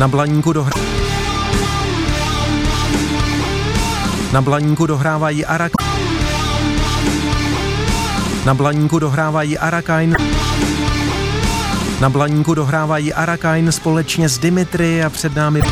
Na Blaníku dohrávají Arak. Na Blaníku dohrávají Arakain. Na Blaníku dohrávají Arakain společně s Dimitri a před námi.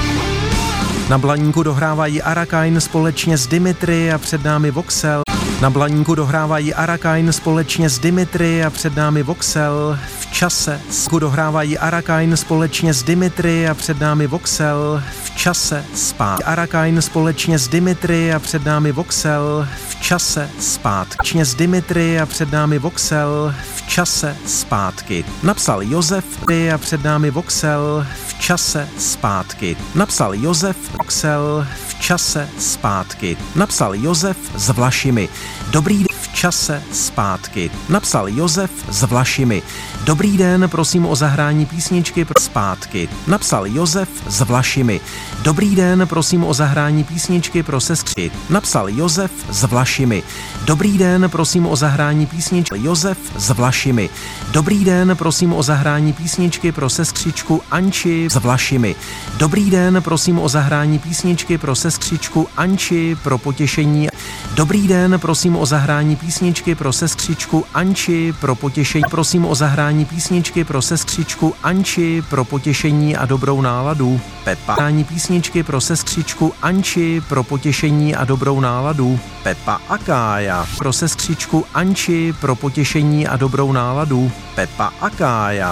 Na Blaníku dohrávají Arakain společně s Dimitri a před námi Voxel. Na Blaníku dohrávají Arakain společně s Dimitri a před námi Voxel. V čase dohrávají Arakain společně s Dimitri a před námi Voxel. V čase zpátky. Arakain společně s Dimitri a před námi Voxel. V čase zpátky. S Dimitri a před námi Voxel. V čase zpátky. Napsal Josef a před námi Voxel. V čase zpátky. Napsal Josef Voxel. V čase zpátky. Napsal Josef s Vlašimi. Dobrý den. V čase zpátky. Napsal Josef s Vlašimi. Dobrý den, prosím o zahrání písničky pro zpátky. Napsal Josef s Vlašimi. Dobrý den, prosím o zahrání písničky pro sestři. Napsal Josef s Vlašimi. Dobrý den, prosím o zahrání písničky. Josef s Vlašimi. Dobrý den, prosím o zahrání písničky pro sestřičku Anči s Vlašimi. Dobrý den, prosím o zahrání písničky pro sestřičku Anči pro potěšení. Dobrý den, prosím o zahrání písničky pro sestřičku Anči pro potěšení. Prosím o zahrání písničky pro sestřičku Anči pro potěšení a dobrou náladu. Pepa. Zahrání písničky pro sestřičku Anči pro potěšení a dobrou náladu. Pepa a Kája. Pro sestřičku Anči pro potěšení a dobrou náladu. Pepa a Kája.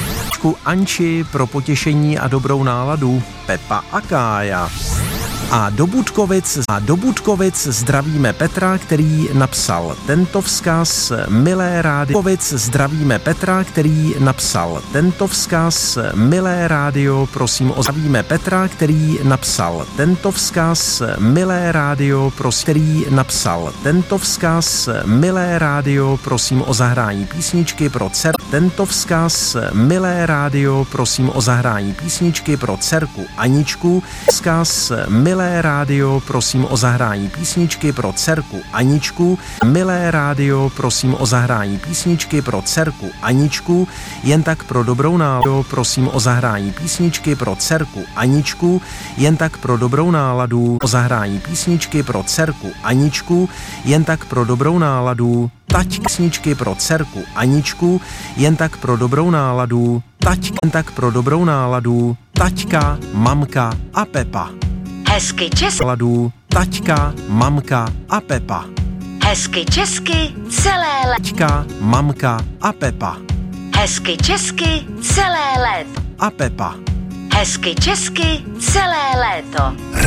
Anči pro potěšení a dobrou náladu. Pepa a Kája. A do Budkovic zdravíme Petra, který napsal tento vzkaz. Milé rádio. Zdravíme Petra, který napsal tento vzkaz. Milé rádio, prosím o zdravíme Petra, který napsal tento vzkaz. Milé rádio, prosím, který napsal tento vzkaz. Milé rádio, prosím o zahrání písničky pro dcerku. Tento vzkaz. Milé rádio, prosím o zahrání písničky pro dcerku Aničku. Vzkaz. Milé rádio, prosím o zahrání písničky pro dcerku Aničku. Milé rádio, prosím o zahrání písničky pro dcerku Aničku. Jen tak pro dobrou náladu, prosím o zahrání písničky pro dcerku Aničku. Jen tak pro dobrou náladu, o zahrání písničky pro dcerku Aničku. Jen tak pro dobrou náladu. Tať písničky pro dcerku Aničku. Jen tak pro dobrou náladu. Jen tak pro dobrou náladu. Taťka, mamka a Pepa. Hezky česky. Taťka, mamka a Pepa. Hezky česky celé léto. Taťka, mamka a Pepa. Hezky česky celé léto. A Pepa. Hezky česky celé léto.